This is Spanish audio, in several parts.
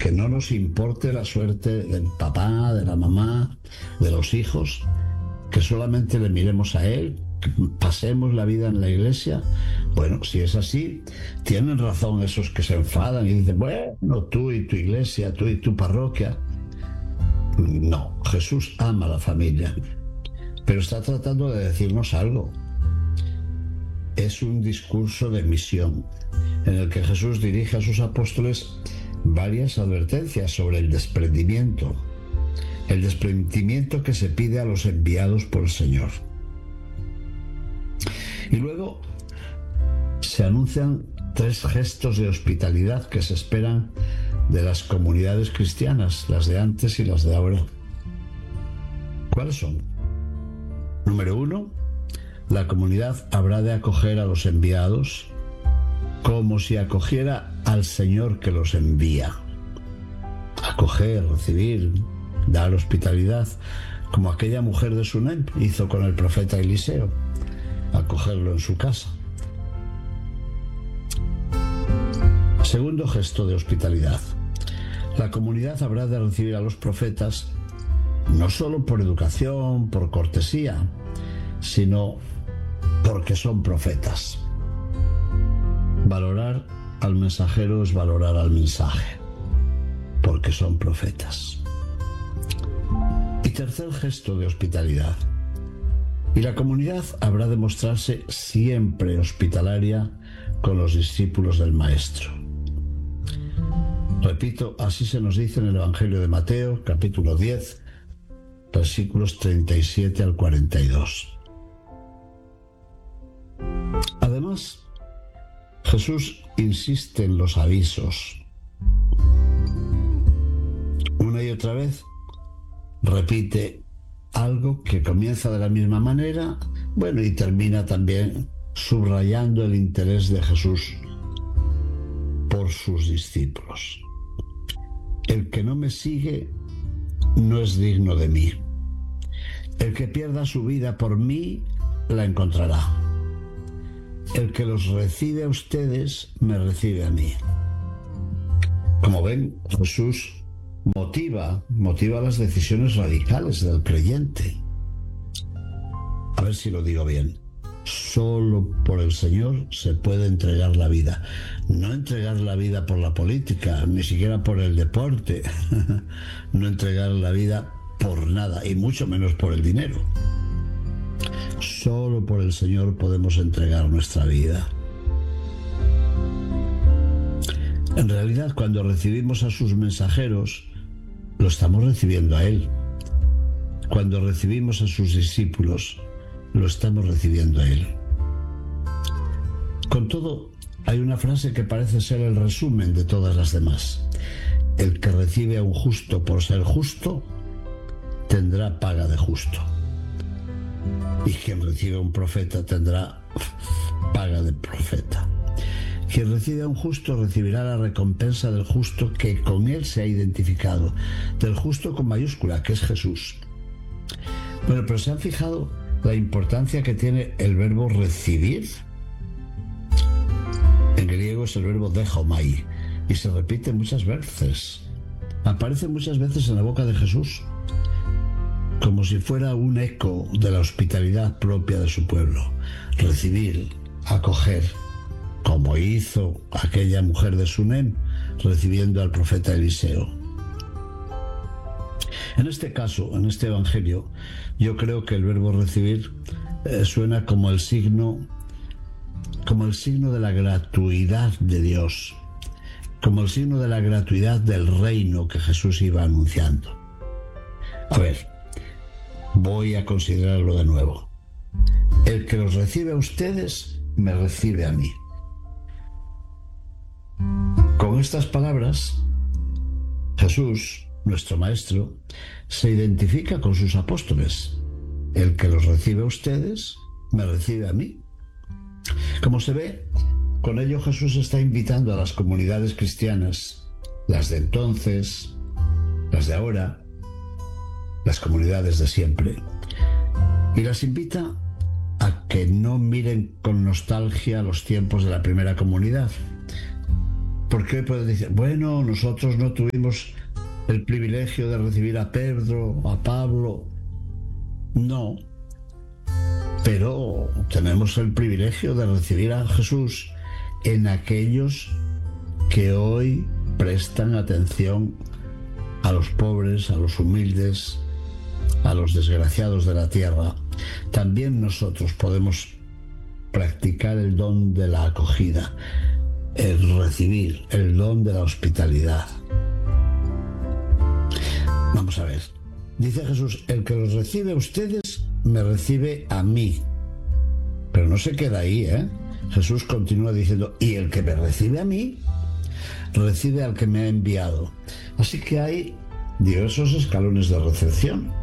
que no nos importe la suerte del papá, de la mamá, de los hijos, que solamente le miremos a Él, que pasemos la vida en la iglesia. Bueno, si es así, tienen razón esos que se enfadan y dicen, bueno, tú y tu iglesia, tú y tu parroquia. No, Jesús ama a la familia, pero está tratando de decirnos algo. Es un discurso de misión en el que Jesús dirige a sus apóstoles varias advertencias sobre el desprendimiento que se pide a los enviados por el Señor. Y luego se anuncian 3 gestos de hospitalidad que se esperan de las comunidades cristianas, las de antes y las de ahora. ¿Cuáles son? Número 1, la comunidad habrá de acoger a los enviados como si acogiera al Señor que los envía. Acoger, recibir, dar hospitalidad, como aquella mujer de Sunem hizo con el profeta Eliseo, acogerlo en su casa. Segundo gesto de hospitalidad. La comunidad habrá de recibir a los profetas no solo por educación, por cortesía, sino porque son profetas. Valorar al mensajero es valorar al mensaje, porque son profetas. Y tercer gesto de hospitalidad. Y la comunidad habrá de mostrarse siempre hospitalaria con los discípulos del Maestro. Repito, así se nos dice en el Evangelio de Mateo, capítulo 10, versículos 37 al 42. Además, Jesús insiste en los avisos. Una y otra vez repite algo que comienza de la misma manera, y termina también subrayando el interés de Jesús por sus discípulos. El que no me sigue no es digno de mí. El que pierda su vida por mí la encontrará. El que los recibe a ustedes me recibe a mí. Como ven, Jesús motiva las decisiones radicales del creyente. A ver si lo digo bien. Solo por el Señor se puede entregar la vida. No entregar la vida por la política, ni siquiera por el deporte. No entregar la vida por nada, y mucho menos por el dinero. Solo por el Señor podemos entregar nuestra vida. En realidad, cuando recibimos a sus mensajeros, lo estamos recibiendo a Él. Cuando recibimos a sus discípulos, lo estamos recibiendo a Él. Con todo, hay una frase que parece ser el resumen de todas las demás. El que recibe a un justo por ser justo, tendrá paga de justo. Y quien recibe a un profeta tendrá paga de profeta. Quien recibe a un justo recibirá la recompensa del justo que con él se ha identificado, del justo con mayúscula, que es Jesús. Bueno, pero ¿se han fijado la importancia que tiene el verbo recibir? En griego es el verbo dechomai y se repite muchas veces. Aparece muchas veces en la boca de Jesús, como si fuera un eco de la hospitalidad propia de su pueblo. Recibir, acoger, como hizo aquella mujer de Sunem recibiendo al profeta Eliseo. En este caso, en este evangelio, yo creo que el verbo recibir suena como el signo de la gratuidad de Dios, como el signo de la gratuidad del reino que Jesús iba anunciando. A ver, voy a considerarlo de nuevo. El que los recibe a ustedes, me recibe a mí. Con estas palabras, Jesús, nuestro Maestro, se identifica con sus apóstoles. El que los recibe a ustedes, me recibe a mí. Como se ve, con ello Jesús está invitando a las comunidades cristianas, las de entonces, las de ahora, las comunidades de siempre, y las invita a que no miren con nostalgia los tiempos de la primera comunidad, Porque puede decir, bueno, nosotros no tuvimos el privilegio de recibir a Pedro, a Pablo. No, pero tenemos el privilegio de recibir a Jesús en aquellos que hoy prestan atención a los pobres, a los humildes, a los desgraciados de la tierra. También nosotros podemos practicar el don de la acogida, el recibir, el don de la hospitalidad. Vamos a ver. Dice Jesús, el que los recibe a ustedes, me recibe a mí. Pero no se queda ahí, ¿eh? Jesús continúa diciendo, y el que me recibe a mí, recibe al que me ha enviado. Así que hay diversos escalones de recepción.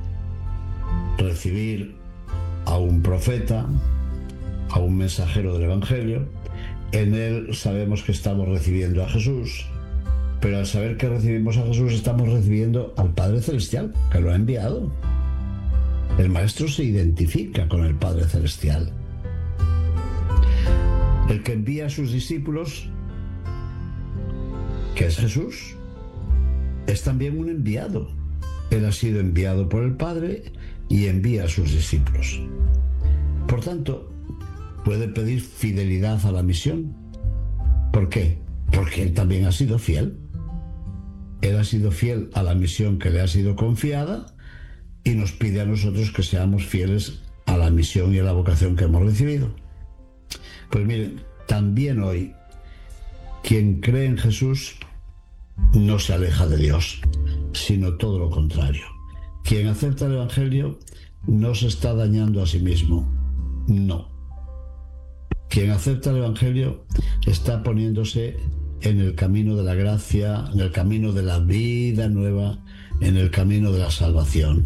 Recibir a un profeta, a un mensajero del Evangelio. En él sabemos que estamos recibiendo a Jesús, pero al saber que recibimos a Jesús estamos recibiendo al Padre Celestial, que lo ha enviado. El Maestro se identifica con el Padre Celestial. El que envía a sus discípulos, que es Jesús, es también un enviado. Él ha sido enviado por el Padre y envía a sus discípulos. Por tanto, puede pedir fidelidad a la misión. ¿Por qué? Porque él también ha sido fiel. Él ha sido fiel a la misión que le ha sido confiada y nos pide a nosotros que seamos fieles a la misión y a la vocación que hemos recibido. Pues miren, también hoy, quien cree en Jesús no se aleja de Dios, sino todo lo contrario. Quien acepta el Evangelio no se está dañando a sí mismo, no. Quien acepta el Evangelio está poniéndose en el camino de la gracia, en el camino de la vida nueva, en el camino de la salvación.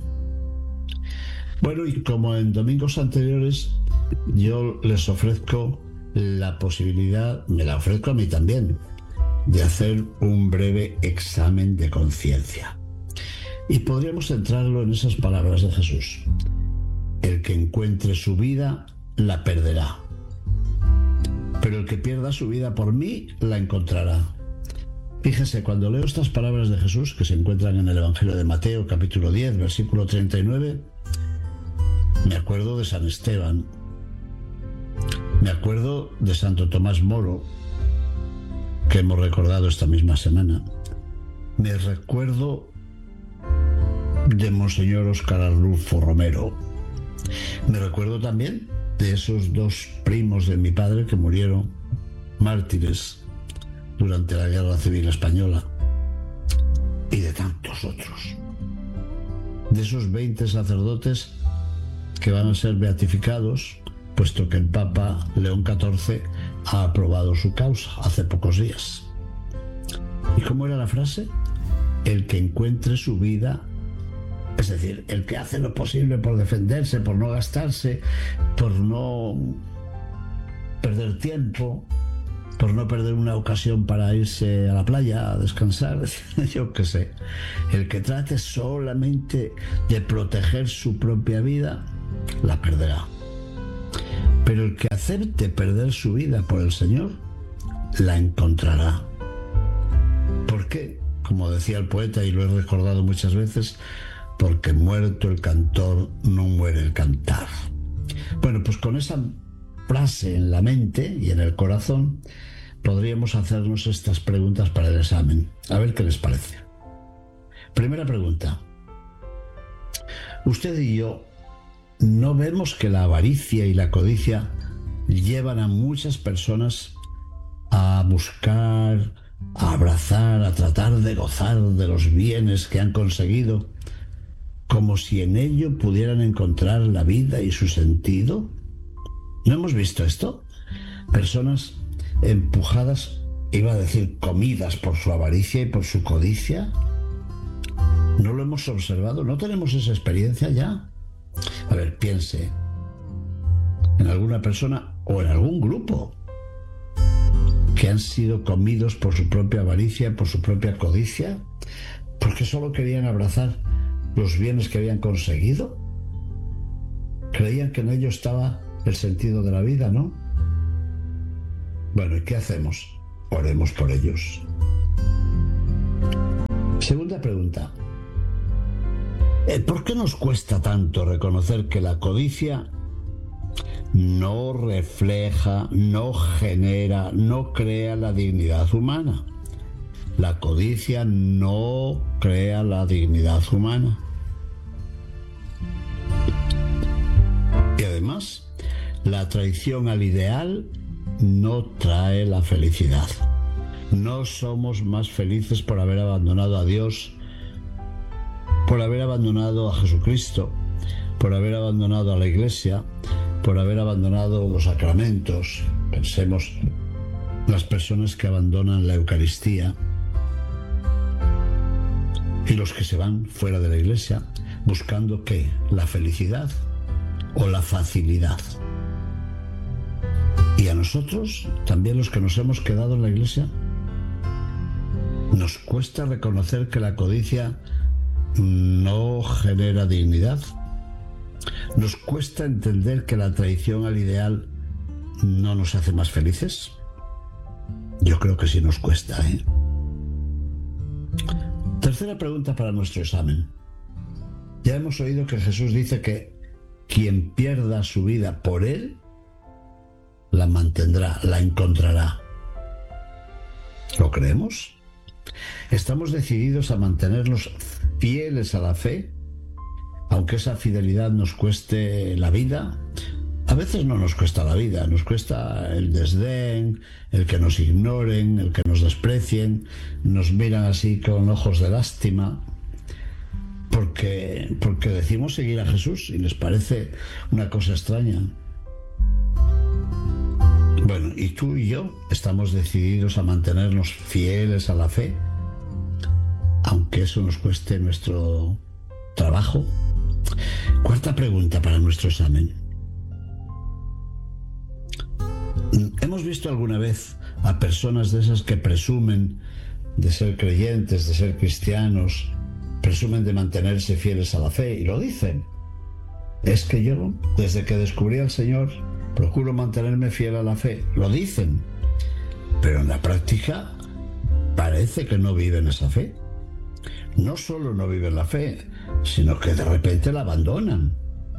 Bueno, y como en domingos anteriores, yo les ofrezco la posibilidad, me la ofrezco a mí también, de hacer un breve examen de conciencia. Y podríamos centrarlo en esas palabras de Jesús. El que encuentre su vida, la perderá. Pero el que pierda su vida por mí, la encontrará. Fíjese, cuando leo estas palabras de Jesús, que se encuentran en el Evangelio de Mateo, capítulo 10, versículo 39, me acuerdo de San Esteban, me acuerdo de Santo Tomás Moro, que hemos recordado esta misma semana. Me recuerdo de Monseñor Óscar Arnulfo Romero. Me recuerdo también de esos dos primos de mi padre que murieron mártires durante la Guerra Civil Española, y de tantos otros. De esos 20 sacerdotes que van a ser beatificados, puesto que el Papa León XIV ha aprobado su causa hace pocos días. ¿Y cómo era la frase? El que encuentre su vida, es decir, el que hace lo posible por defenderse, por no gastarse, por no perder tiempo, por no perder una ocasión para irse a la playa a descansar, yo qué sé. El que trate solamente de proteger su propia vida, la perderá. Pero el que acepte perder su vida por el Señor, la encontrará. ¿Por qué? Como decía el poeta, y lo he recordado muchas veces, porque muerto el cantor, no muere el cantar. Bueno, pues con esa frase en la mente y en el corazón, podríamos hacernos estas preguntas para el examen. A ver qué les parece. Primera pregunta. Usted y yo no vemos que la avaricia y la codicia llevan a muchas personas a buscar, a abrazar, a tratar de gozar de los bienes que han conseguido, como si en ello pudieran encontrar la vida y su sentido. ¿No hemos visto esto? Personas empujadas, iba a decir comidas por su avaricia y por su codicia. ¿No lo hemos observado? ¿No tenemos esa experiencia ya? A ver, piense en alguna persona o en algún grupo que han sido comidos por su propia avaricia, por su propia codicia, porque solo querían abrazar los bienes que habían conseguido. Creían que en ello estaba el sentido de la vida, ¿no? Bueno, ¿y qué hacemos? oremos por ellos. Segunda pregunta. ¿Por qué nos cuesta tanto reconocer que la codicia no refleja, no genera, no crea la dignidad humana? La codicia no crea la dignidad humana. Y además, la traición al ideal no trae la felicidad. No somos más felices por haber abandonado a Dios, por haber abandonado a Jesucristo, por haber abandonado a la Iglesia, por haber abandonado los sacramentos. Pensemos en las personas que abandonan la Eucaristía y los que se van fuera de la Iglesia buscando ¿qué? La felicidad o la facilidad. Y a nosotros, también los que nos hemos quedado en la Iglesia, nos cuesta reconocer que la codicia no genera dignidad. Nos cuesta entender que la traición al ideal no nos hace más felices. Yo creo que sí nos cuesta, ¿eh? Tercera pregunta para nuestro examen. Ya hemos oído que Jesús dice que quien pierda su vida por Él, la mantendrá, la encontrará. ¿Lo creemos? ¿Estamos decididos a mantenernos fieles a la fe, aunque esa fidelidad nos cueste la vida? A veces no nos cuesta la vida, nos cuesta el desdén, el que nos ignoren, el que nos desprecien, nos miran así con ojos de lástima, porque decimos seguir a Jesús y les parece una cosa extraña. Bueno, y tú y yo estamos decididos a mantenernos fieles a la fe, aunque eso nos cueste nuestro trabajo. Cuarta pregunta para nuestro examen. ¿Hemos visto alguna vez a personas de esas que presumen de ser creyentes, de ser cristianos, presumen de mantenerse fieles a la fe y lo dicen? Es que yo, desde que descubrí al Señor, procuro mantenerme fiel a la fe. Lo dicen, pero en la práctica parece que no viven esa fe. No solo no viven la fe, sino que de repente la abandonan.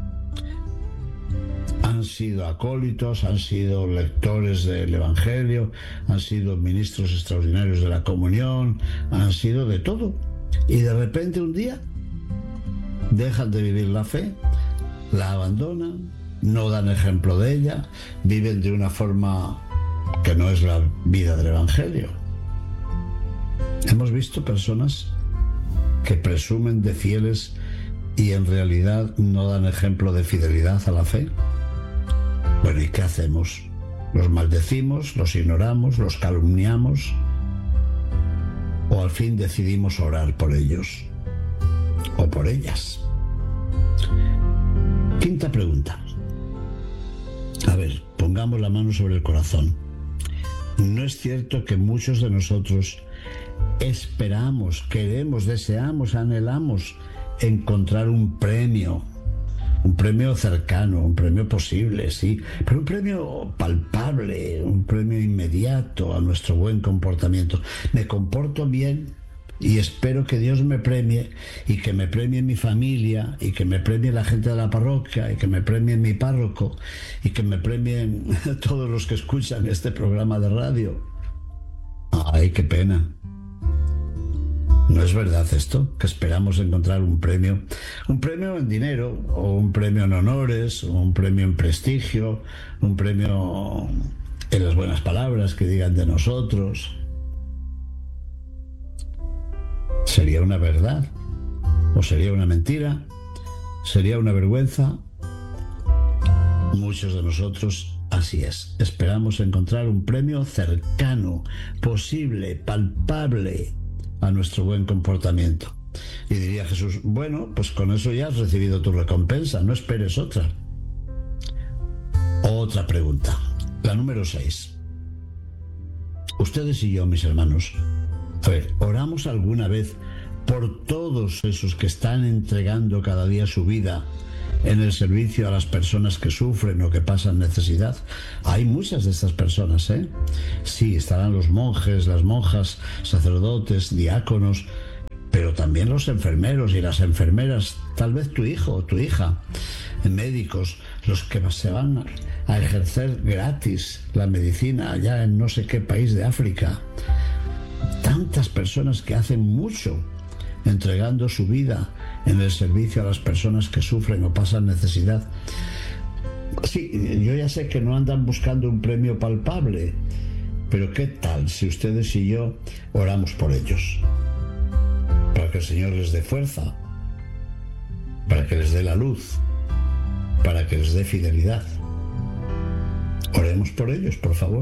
Han sido acólitos, han sido lectores del Evangelio, han sido ministros extraordinarios de la comunión, han sido de todo. Y de repente un día dejan de vivir la fe, la abandonan, no dan ejemplo de ella, viven de una forma que no es la vida del Evangelio. Hemos visto personas que presumen de fieles y en realidad no dan ejemplo de fidelidad a la fe. Bueno, ¿y qué hacemos? ¿Los maldecimos, los ignoramos, los calumniamos? ¿O al fin decidimos orar por ellos? ¿O por ellas? Quinta pregunta. A ver, pongamos la mano sobre el corazón. ¿No es cierto que muchos de nosotros esperamos, queremos, deseamos, anhelamos encontrar un premio cercano, un premio posible, sí, pero un premio palpable, un premio inmediato a nuestro buen comportamiento? Me comporto bien y espero que Dios me premie, y que me premie mi familia, y que me premie la gente de la parroquia, y que me premie mi párroco, y que me premien todos los que escuchan este programa de radio. Ay, qué pena. ¿No es verdad esto? Que esperamos encontrar un premio en dinero, o un premio en honores, o un premio en prestigio, un premio en las buenas palabras que digan de nosotros. ¿Sería una verdad? ¿O sería una mentira? ¿Sería una vergüenza? Muchos de nosotros, así es, esperamos encontrar un premio cercano, posible, palpable a nuestro buen comportamiento. Y diría Jesús, bueno, pues con eso ya has recibido tu recompensa, no esperes otra. Otra pregunta, la número 6. Ustedes y yo, mis hermanos, a ver, ¿oramos alguna vez por todos esos que están entregando cada día su vida en el servicio a las personas que sufren o que pasan necesidad. Hay muchas de estas personas, ¿eh? Sí, estarán los monjes, las monjas, sacerdotes, diáconos, pero también los enfermeros y las enfermeras, tal vez tu hijo o tu hija, médicos, los que se van a ejercer gratis la medicina allá en no sé qué país de África. Tantas personas que hacen mucho entregando su vida en el servicio a las personas que sufren o pasan necesidad. Sí, yo ya sé que no andan buscando un premio palpable, pero ¿qué tal si ustedes y yo oramos por ellos? Para que el Señor les dé fuerza, para que les dé la luz, para que les dé fidelidad. Oremos por ellos, por favor.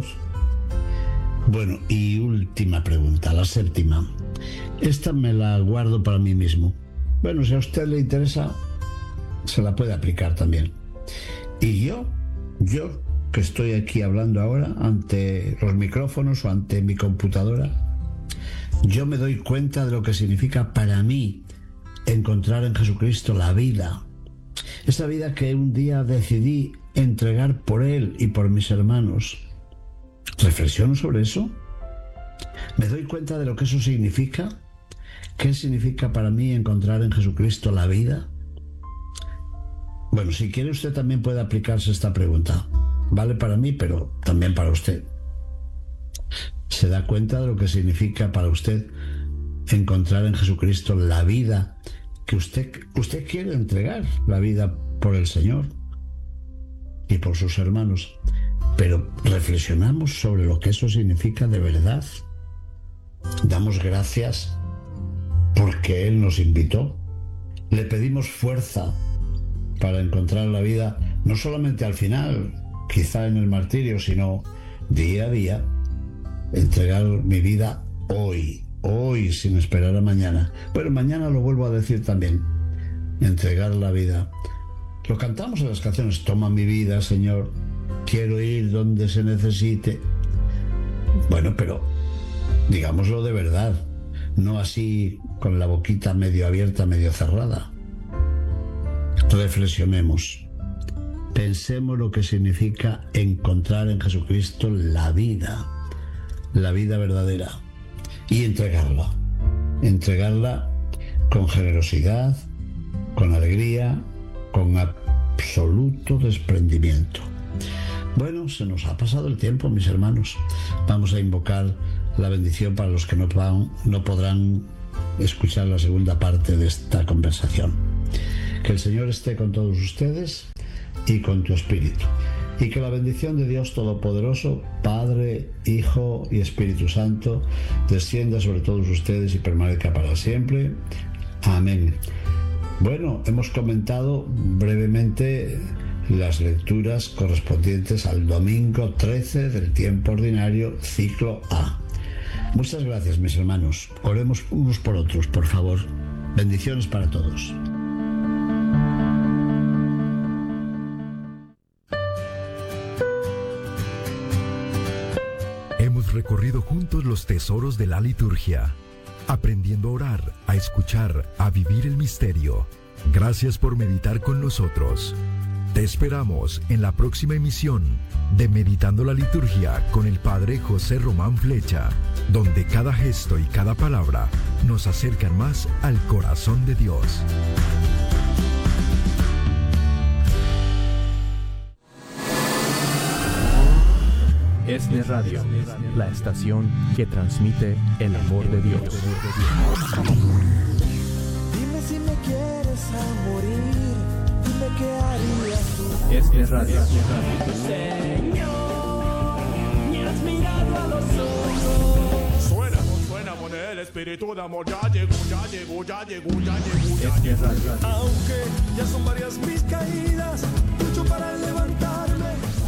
Bueno, y última pregunta, la séptima. Esta me la guardo para mí mismo. Bueno, si a usted le interesa, se la puede aplicar también. Y yo que estoy aquí hablando ahora ante los micrófonos o ante mi computadora, yo me doy cuenta de lo que significa para mí encontrar en Jesucristo la vida. Esa vida que un día decidí entregar por Él y por mis hermanos. ¿Reflexiono sobre eso? ¿Me doy cuenta de lo que eso significa? ¿Qué significa para mí encontrar en Jesucristo la vida? Bueno, si quiere usted también puede aplicarse esta pregunta. Vale para mí, pero también para usted. ¿Se da cuenta de lo que significa para usted encontrar en Jesucristo la vida que usted quiere entregar? La vida por el Señor y por sus hermanos. Pero reflexionamos sobre lo que eso significa de verdad. Damos gracias porque Él nos invitó. Le pedimos fuerza para encontrar la vida, no solamente al final, quizá en el martirio, sino día a día. Entregar mi vida hoy sin esperar a mañana. Bueno, mañana lo vuelvo a decir también. Entregar la vida. Lo cantamos en las canciones. Toma mi vida, Señor. Quiero ir donde se necesite. Bueno, pero digámoslo de verdad. No así con la boquita medio abierta, medio cerrada. Reflexionemos. Pensemos lo que significa encontrar en Jesucristo la vida verdadera, y entregarla con generosidad, con alegría, con absoluto desprendimiento. Bueno, se nos ha pasado el tiempo, mis hermanos. Vamos a invocar la bendición para los que no podrán escuchar la segunda parte de esta conversación. Que el Señor esté con todos ustedes y con tu espíritu. Y que la bendición de Dios Todopoderoso, Padre, Hijo y Espíritu Santo, descienda sobre todos ustedes y permanezca para siempre. Amén. Bueno, hemos comentado brevemente las lecturas correspondientes al domingo 13 del tiempo ordinario, ciclo A. Muchas gracias, mis hermanos. Oremos unos por otros, por favor. Bendiciones para todos. Hemos recorrido juntos los tesoros de la liturgia, aprendiendo a orar, a escuchar, a vivir el misterio. Gracias por meditar con nosotros. Te esperamos en la próxima emisión de Meditando la Liturgia con el Padre José Román Flecha, donde cada gesto y cada palabra nos acercan más al corazón de Dios. ESNE Radio, la estación que transmite el amor de Dios. Dime si me quieres a morir, dime qué harías tú. ESNE Radio. Señor, me has mirado a los ojos. Suena, pone el espíritu de amor. Ya llegó. ESNE Radio. Aunque ya son varias mis caídas, lucho para levantarme.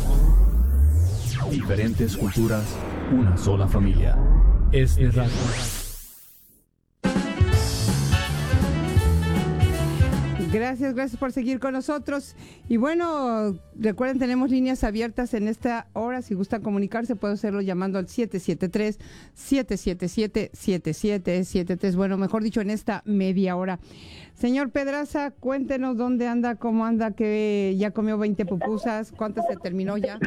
Diferentes culturas, una sola familia. ESNE Radio. Gracias por seguir con nosotros. Y bueno, recuerden, tenemos líneas abiertas en esta hora. Si gustan comunicarse, puede hacerlo llamando al 773-777-7773. Bueno, mejor dicho, en esta media hora. Señor Pedraza, cuéntenos dónde anda, cómo anda, que ya comió 20 pupusas, ¿cuántas se terminó ya?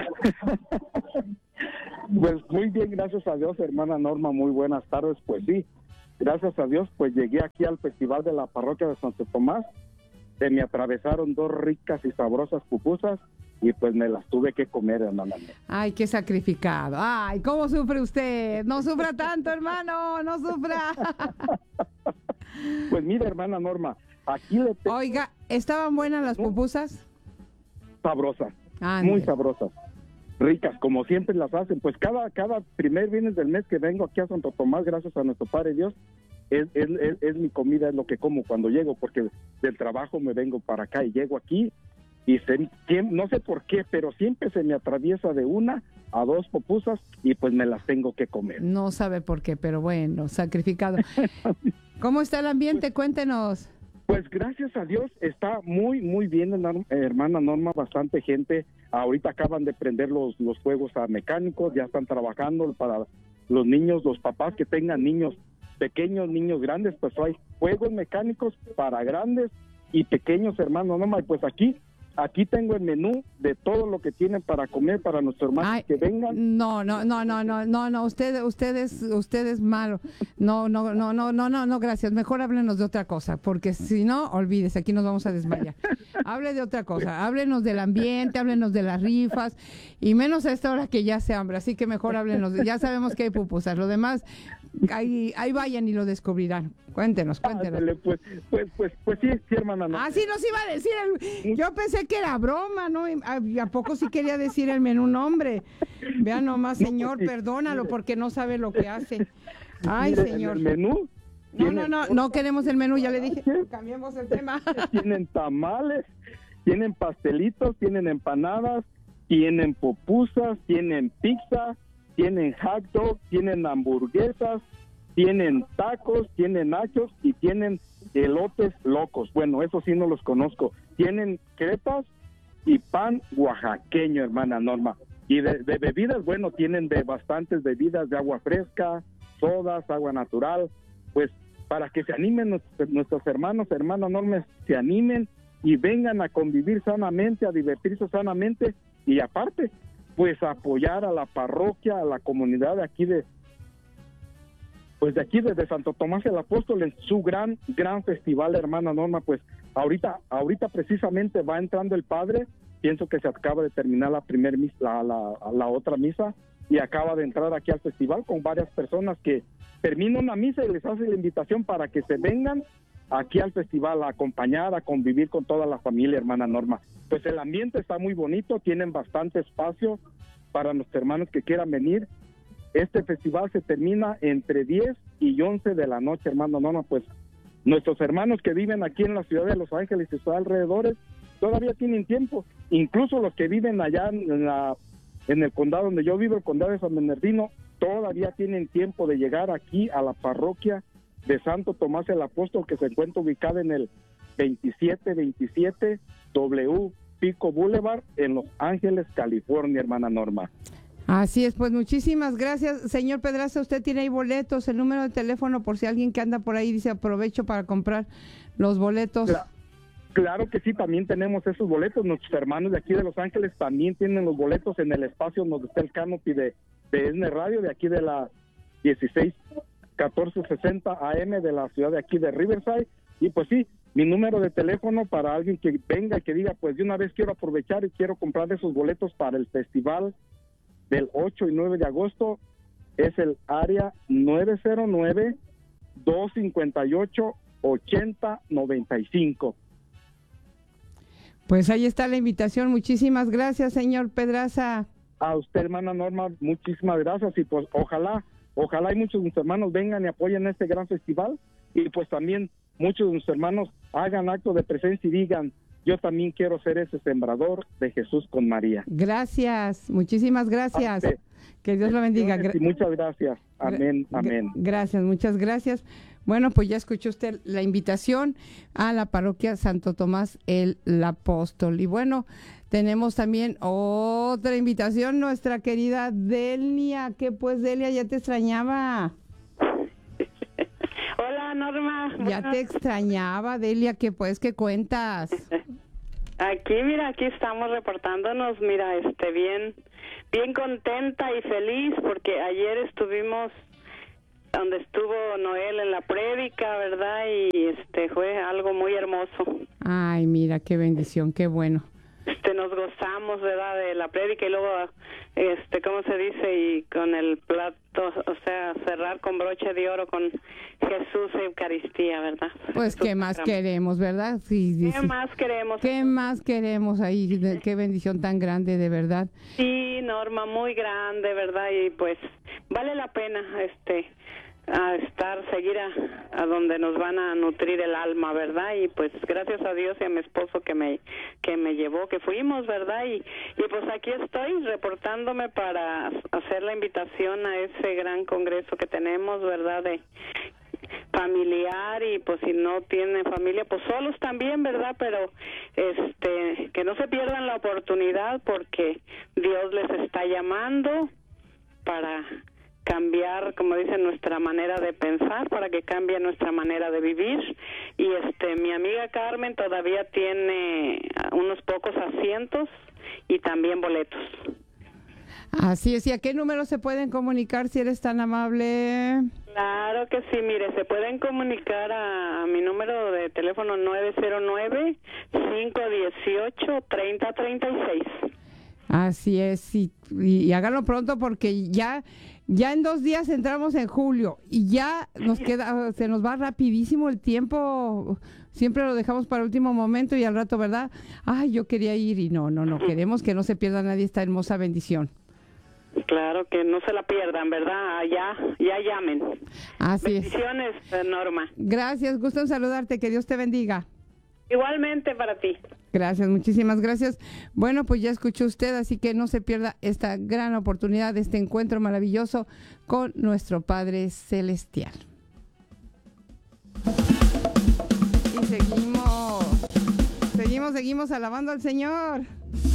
Pues muy bien, gracias a Dios, hermana Norma, muy buenas tardes. Pues sí, gracias a Dios, pues llegué aquí al festival de la parroquia de Santo Tomás. Se me atravesaron 2 ricas y sabrosas pupusas y pues me las tuve que comer, hermana. Ay, qué sacrificado. Ay, ¿cómo sufre usted? No sufra tanto, hermano, no sufra. Pues mira, hermana Norma, aquí le tengo... Oiga, ¿estaban buenas las pupusas? Sabrosas, Ande. muy sabrosas, ricas, como siempre las hacen. Pues cada primer viernes del mes que vengo aquí a Santo Tomás, gracias a nuestro Padre Dios, es mi comida, es lo que como cuando llego, porque del trabajo me vengo para acá y llego aquí y no sé por qué, pero siempre se me atraviesa de 1 a 2 pupusas y pues me las tengo que comer. No sabe por qué, pero bueno, sacrificado. ¿Cómo está el ambiente? Cuéntenos. Pues gracias a Dios está muy bien, hermana Norma, bastante gente. Ahorita acaban de prender los fuegos a mecánicos, ya están trabajando para los niños, los papás que tengan niños pequeños, niños grandes, pues hay juegos mecánicos para grandes y pequeños, hermano Norma. Y pues aquí tengo el menú de todo lo que tienen para comer para nuestros hermanos que vengan. No, usted es malo. No, gracias. Mejor háblenos de otra cosa, porque si no, olvídese, aquí nos vamos a desmayar. Hable de otra cosa, háblenos del ambiente, háblenos de las rifas, y menos a esta hora que ya se hambre, así que mejor háblenos, ya sabemos que hay pupusas, lo demás, ahí vayan y lo descubrirán. Cuéntenos. Pues sí, hermana. No. Sí nos iba a decir, yo pensé que era broma, ¿no? ¿A poco sí quería decir el menú nombre? Vean nomás, señor, perdónalo porque no sabe lo que hace. Ay, señor. ¿El menú? No queremos el menú, ya le dije, cambiemos el tema. Tienen tamales, tienen pastelitos, tienen empanadas, tienen pupusas, tienen pizza, tienen hot dog, tienen hamburguesas, tienen tacos, tienen nachos y tienen elotes locos. Bueno, eso sí no los conozco. Tienen crepas y pan oaxaqueño, hermana Norma. Y de bebidas, bueno, tienen de bastantes bebidas de agua fresca, sodas, agua natural. Pues para que se animen nuestros hermanos, hermana Norma, se animen y vengan a convivir sanamente, a divertirse sanamente y aparte, pues apoyar a la parroquia, a la comunidad de aquí de Santo Tomás el Apóstol en su gran festival, hermana Norma. Pues ahorita precisamente va entrando el padre, pienso que se acaba de terminar la primer misa, la otra misa, y acaba de entrar aquí al festival con varias personas que termina una misa y les hace la invitación para que se vengan aquí al festival a acompañar, a convivir con toda la familia, hermana Norma. Pues el ambiente está muy bonito, tienen bastante espacio para nuestros hermanos que quieran venir. Este festival se termina entre 10 y 11 de la noche, hermano Norma. Pues nuestros hermanos que viven aquí en la ciudad de Los Ángeles y sus alrededores todavía tienen tiempo. Incluso los que viven allá en el condado donde yo vivo, el condado de San Bernardino, todavía tienen tiempo de llegar aquí a la parroquia de Santo Tomás el Apóstol, que se encuentra ubicada en el 2727 W Pico Boulevard en Los Ángeles, California, hermana Norma. Así es, pues muchísimas gracias, señor Pedraza. Usted tiene ahí boletos, el número de teléfono por si alguien que anda por ahí dice aprovecho para comprar los boletos. Claro que sí, también tenemos esos boletos. Nuestros hermanos de aquí de Los Ángeles también tienen los boletos en el espacio donde está el canopy de ESNE Radio, de aquí de la 1460 AM de la ciudad de aquí de Riverside. Y pues sí, mi número de teléfono para alguien que venga y que diga, pues de una vez quiero aprovechar y quiero comprar esos boletos para el festival del 8 y 9 de agosto, es el área 909-258-8095. Pues ahí está la invitación. Muchísimas gracias, señor Pedraza. A usted, hermana Norma, muchísimas gracias. Y pues ojalá y muchos de mis hermanos vengan y apoyen este gran festival. Y pues también muchos de mis hermanos hagan acto de presencia y digan, yo también quiero ser ese sembrador de Jesús con María. Gracias, muchísimas gracias. Que Dios lo bendiga. Muchas gracias. Amén, amén. Gracias, muchas gracias. Bueno, pues ya escuchó usted la invitación a la parroquia Santo Tomás el Apóstol. Y bueno, tenemos también otra invitación, nuestra querida Delia, que pues Delia, ya te extrañaba. Hola, Norma. Ya te extrañaba, Delia, que pues, ¿qué cuentas? Aquí estamos reportándonos, bien contenta y feliz, porque ayer estuvimos donde estuvo Noel en la prédica, ¿verdad? Y fue algo muy hermoso. Ay, mira, qué bendición, qué bueno. Nos gozamos, ¿verdad?, de la prédica, y luego, ¿cómo se dice? Y con el plato, o sea, cerrar con broche de oro con Jesús e Eucaristía, ¿verdad? Pues, ¿qué más queremos, verdad? Sí. ¿Qué más queremos? ¿Qué más queremos ahí? Qué bendición tan grande, de verdad. Sí, Norma, muy grande, ¿verdad? Y pues, vale la pena, seguir a donde nos van a nutrir el alma, ¿verdad? Y pues gracias a Dios y a mi esposo que me llevó, que fuimos, ¿verdad? Y pues aquí estoy reportándome para hacer la invitación a ese gran congreso que tenemos, ¿verdad? De familiar, y pues si no tienen familia, pues solos también, ¿verdad? Pero que no se pierdan la oportunidad, porque Dios les está llamando para cambiar, como dicen, nuestra manera de pensar, para que cambie nuestra manera de vivir. Y mi amiga Carmen todavía tiene unos pocos asientos y también boletos. Así es. ¿Y a qué número se pueden comunicar, si eres tan amable? Claro que sí, mire, se pueden comunicar a mi número de teléfono 909-518-3036. Así es, y háganlo pronto, porque ya en 2 días entramos en julio y ya se nos va rapidísimo el tiempo. Siempre lo dejamos para el último momento y al rato, ¿verdad? Ay, yo quería ir, y no, queremos que no se pierda nadie esta hermosa bendición. Claro, que no se la pierdan, ¿verdad? Ya llamen. Así bendiciones, Norma. Gracias, gusto en saludarte, que Dios te bendiga. Igualmente para ti. Gracias, muchísimas gracias. Bueno, pues ya escuchó usted, así que no se pierda esta gran oportunidad, este encuentro maravilloso con nuestro Padre Celestial. Y seguimos alabando al Señor.